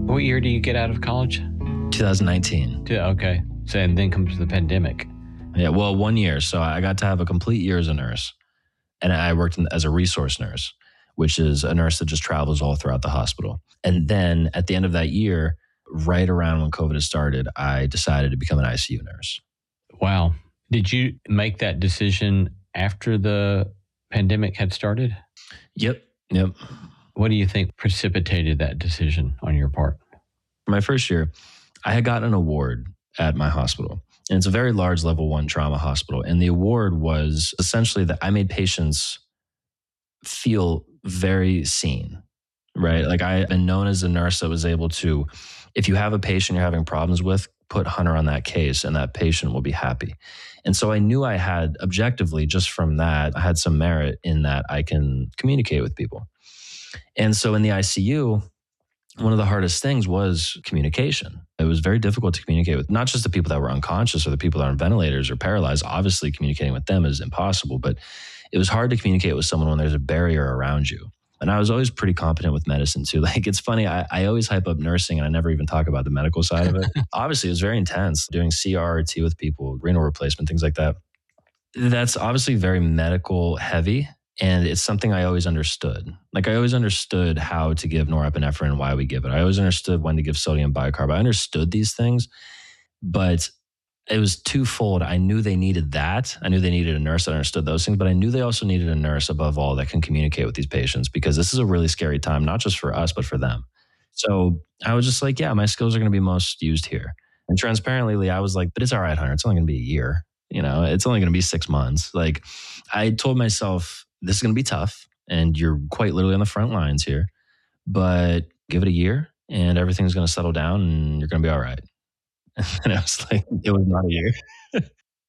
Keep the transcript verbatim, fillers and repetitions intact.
What year do you get out of college? twenty nineteen. Okay. So, and then comes the pandemic. Yeah, well, one year. So I got to have a complete year as a nurse. And I worked in, as a resource nurse, which is a nurse that just travels all throughout the hospital. And then at the end of that year, right around when COVID had started, I decided to become an I C U nurse. Wow. Did you make that decision after the pandemic had started? Yep. Yep. What do you think precipitated that decision on your part? My first year, I had gotten an award at my hospital. And it's a very large level one trauma hospital. And the award was essentially that I made patients feel very seen, right? Like I've been known as a nurse that was able to, if you have a patient you're having problems with, put Hunter on that case and that patient will be happy. And so I knew I had objectively, just from that, I had some merit in that I can communicate with people. And so in the I C U, one of the hardest things was communication. It was very difficult to communicate with not just the people that were unconscious or the people that are on ventilators or paralyzed. Obviously, communicating with them is impossible, but it was hard to communicate with someone when there's a barrier around you. And I was always pretty competent with medicine too. Like, it's funny, I, I always hype up nursing and I never even talk about the medical side of it. Obviously, it was very intense doing C R or T with people, renal replacement, things like that. That's obviously very medical heavy. And it's something I always understood. Like I always understood how to give norepinephrine and why we give it. I always understood when to give sodium bicarb. I understood these things, but it was twofold. I knew they needed that. I knew they needed a nurse that understood those things, but I knew they also needed a nurse above all that can communicate with these patients because this is a really scary time, not just for us, but for them. So I was just like, yeah, my skills are going to be most used here. And transparently, I was like, but it's all right, Hunter. It's only going to be a year. You know, it's only going to be six months. Like I told myself, this is going to be tough and you're quite literally on the front lines here, but give it a year and everything's going to settle down and you're going to be all right. And I was like, it was not a year.